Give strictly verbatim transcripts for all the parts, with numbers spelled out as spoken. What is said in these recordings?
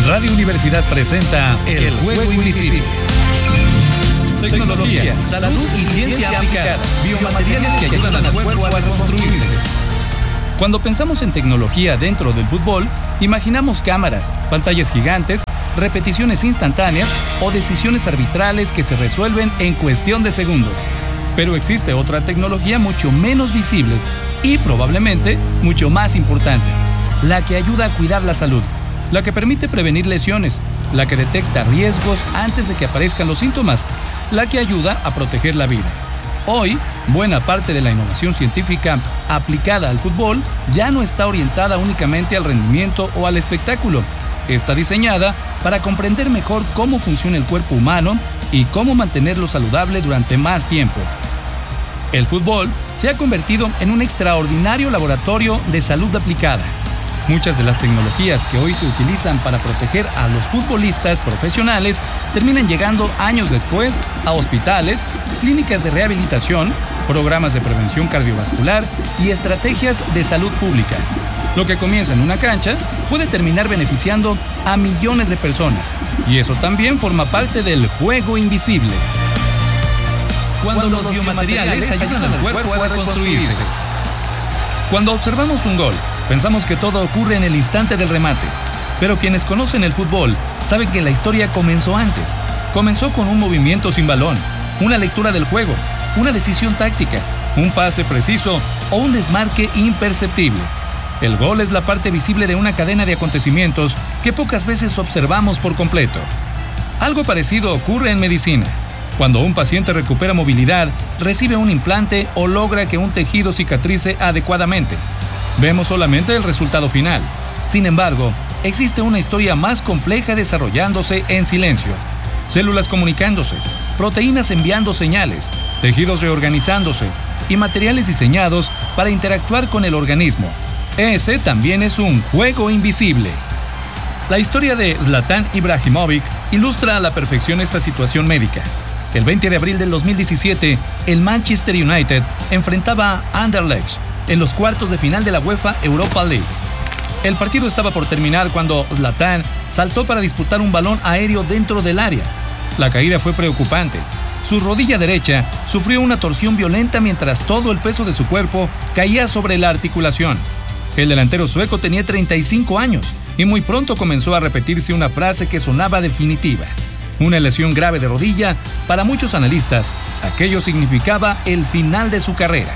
Radio Universidad presenta El Juego Invisible. Tecnología, salud y ciencia aplicada. Biomateriales que ayudan al cuerpo a reconstruirse. Cuando pensamos en tecnología dentro del fútbol, imaginamos cámaras, pantallas gigantes, repeticiones instantáneas o decisiones arbitrales que se resuelven en cuestión de segundos. Pero existe otra tecnología mucho menos visible y probablemente mucho más importante, la que ayuda a cuidar la salud, la que permite prevenir lesiones, la que detecta riesgos antes de que aparezcan los síntomas, la que ayuda a proteger la vida. Hoy, buena parte de la innovación científica aplicada al fútbol ya no está orientada únicamente al rendimiento o al espectáculo. Está diseñada para comprender mejor cómo funciona el cuerpo humano y cómo mantenerlo saludable durante más tiempo. El fútbol se ha convertido en un extraordinario laboratorio de salud aplicada. Muchas de las tecnologías que hoy se utilizan para proteger a los futbolistas profesionales terminan llegando años después a hospitales, clínicas de rehabilitación, programas de prevención cardiovascular y estrategias de salud pública. Lo que comienza en una cancha puede terminar beneficiando a millones de personas, y eso también forma parte del juego invisible. Cuando los biomateriales ayudan al cuerpo a reconstruirse. Cuando observamos un gol, pensamos que todo ocurre en el instante del remate. Pero quienes conocen el fútbol saben que la historia comenzó antes. Comenzó con un movimiento sin balón, una lectura del juego, una decisión táctica, un pase preciso o un desmarque imperceptible. El gol es la parte visible de una cadena de acontecimientos que pocas veces observamos por completo. Algo parecido ocurre en medicina. Cuando un paciente recupera movilidad, recibe un implante o logra que un tejido cicatrice adecuadamente. Vemos solamente el resultado final. Sin embargo, existe una historia más compleja desarrollándose en silencio. Células comunicándose, proteínas enviando señales, tejidos reorganizándose y materiales diseñados para interactuar con el organismo. Ese también es un juego invisible. La historia de Zlatan Ibrahimovic ilustra a la perfección esta situación médica. El veinte de abril del dos mil diecisiete, el Manchester United enfrentaba a Anderlecht en los cuartos de final de la UEFA Europa League. El partido estaba por terminar cuando Zlatan saltó para disputar un balón aéreo dentro del área. La caída fue preocupante. Su rodilla derecha sufrió una torsión violenta mientras todo el peso de su cuerpo caía sobre la articulación. El delantero sueco tenía treinta y cinco años y muy pronto comenzó a repetirse una frase que sonaba definitiva. Una lesión grave de rodilla, para muchos analistas, aquello significaba el final de su carrera.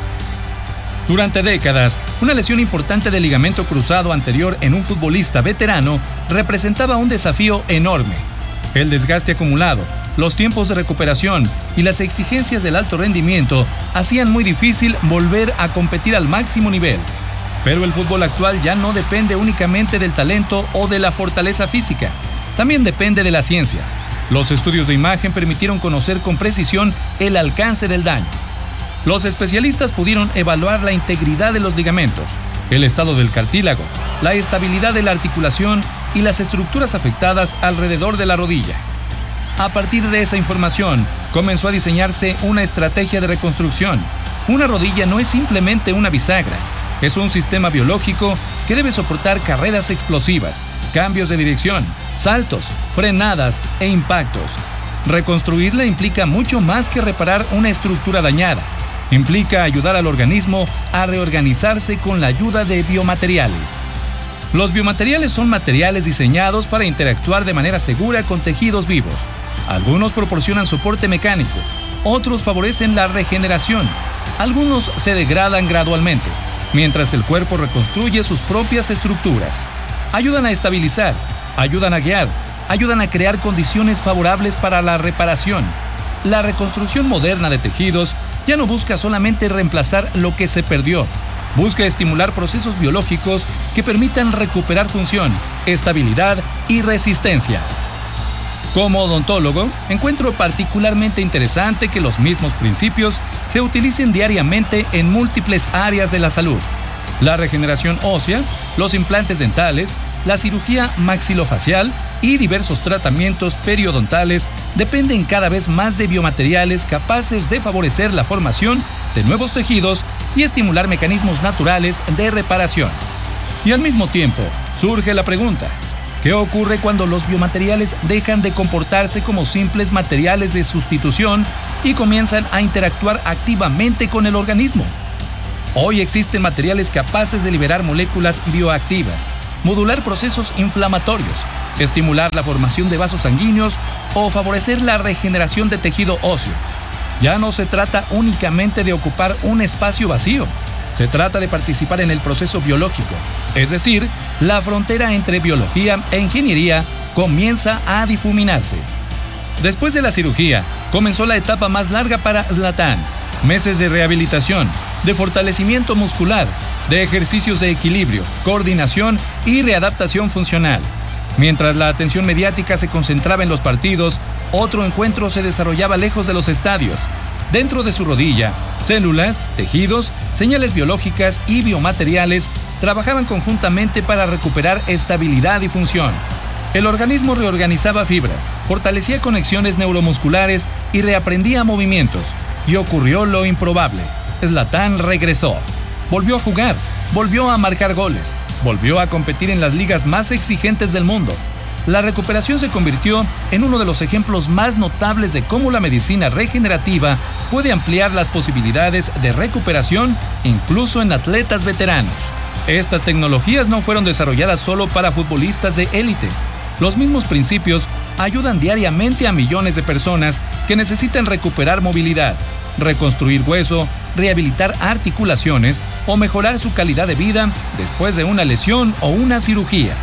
Durante décadas, una lesión importante del ligamento cruzado anterior en un futbolista veterano representaba un desafío enorme. El desgaste acumulado, los tiempos de recuperación y las exigencias del alto rendimiento hacían muy difícil volver a competir al máximo nivel. Pero el fútbol actual ya no depende únicamente del talento o de la fortaleza física. También depende de la ciencia. Los estudios de imagen permitieron conocer con precisión el alcance del daño. Los especialistas pudieron evaluar la integridad de los ligamentos, el estado del cartílago, la estabilidad de la articulación y las estructuras afectadas alrededor de la rodilla. A partir de esa información, comenzó a diseñarse una estrategia de reconstrucción. Una rodilla no es simplemente una bisagra, es un sistema biológico que debe soportar carreras explosivas, cambios de dirección, saltos, frenadas e impactos. Reconstruirla implica mucho más que reparar una estructura dañada. Implica ayudar al organismo a reorganizarse con la ayuda de biomateriales. Los biomateriales son materiales diseñados para interactuar de manera segura con tejidos vivos. Algunos proporcionan soporte mecánico, otros favorecen la regeneración, algunos se degradan gradualmente, mientras el cuerpo reconstruye sus propias estructuras. Ayudan a estabilizar, ayudan a guiar, ayudan a crear condiciones favorables para la reparación. La reconstrucción moderna de tejidos ya no busca solamente reemplazar lo que se perdió, busca estimular procesos biológicos que permitan recuperar función, estabilidad y resistencia. Como odontólogo, encuentro particularmente interesante que los mismos principios se utilicen diariamente en múltiples áreas de la salud. La regeneración ósea, los implantes dentales, la cirugía maxilofacial y diversos tratamientos periodontales dependen cada vez más de biomateriales capaces de favorecer la formación de nuevos tejidos y estimular mecanismos naturales de reparación. Y al mismo tiempo, surge la pregunta: ¿Qué ocurre cuando los biomateriales dejan de comportarse como simples materiales de sustitución y comienzan a interactuar activamente con el organismo? Hoy existen materiales capaces de liberar moléculas bioactivas, modular procesos inflamatorios, estimular la formación de vasos sanguíneos o favorecer la regeneración de tejido óseo. Ya no se trata únicamente de ocupar un espacio vacío, se trata de participar en el proceso biológico, es decir, la frontera entre biología e ingeniería comienza a difuminarse. Después de la cirugía, comenzó la etapa más larga para Zlatan, meses de rehabilitación, de fortalecimiento muscular, de ejercicios de equilibrio, coordinación y readaptación funcional. Mientras la atención mediática se concentraba en los partidos, otro encuentro se desarrollaba lejos de los estadios. Dentro de su rodilla, células, tejidos, señales biológicas y biomateriales trabajaban conjuntamente para recuperar estabilidad y función. El organismo reorganizaba fibras, fortalecía conexiones neuromusculares y reaprendía movimientos. Y ocurrió lo improbable. Zlatan regresó. Volvió a jugar, volvió a marcar goles, volvió a competir en las ligas más exigentes del mundo. La recuperación se convirtió en uno de los ejemplos más notables de cómo la medicina regenerativa puede ampliar las posibilidades de recuperación incluso en atletas veteranos. Estas tecnologías no fueron desarrolladas solo para futbolistas de élite. Los mismos principios ayudan diariamente a millones de personas que necesitan recuperar movilidad, reconstruir hueso, rehabilitar articulaciones o mejorar su calidad de vida después de una lesión o una cirugía.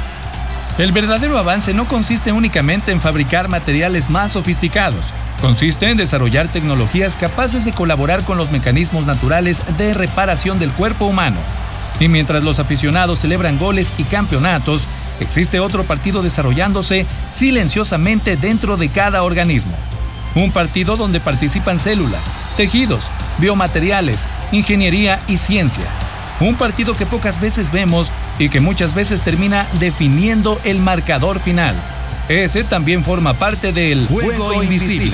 El verdadero avance no consiste únicamente en fabricar materiales más sofisticados, consiste en desarrollar tecnologías capaces de colaborar con los mecanismos naturales de reparación del cuerpo humano. Y mientras los aficionados celebran goles y campeonatos, existe otro partido desarrollándose silenciosamente dentro de cada organismo. Un partido donde participan células, tejidos, biomateriales, ingeniería y ciencia. Un partido que pocas veces vemos y que muchas veces termina definiendo el marcador final. Ese también forma parte del Juego Invisible.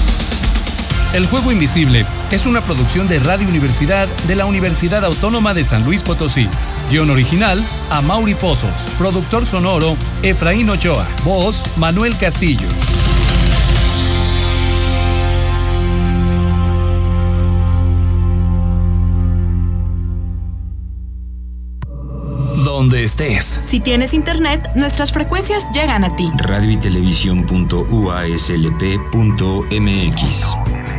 El Juego Invisible es una producción de Radio Universidad de la Universidad Autónoma de San Luis Potosí. Guión original, Amaury Pozos. Productor sonoro, Efraín Ochoa. Voz, Manuel Castillo. Donde estés. Si tienes internet, nuestras frecuencias llegan a ti. radio y televisión punto u a s l p punto m x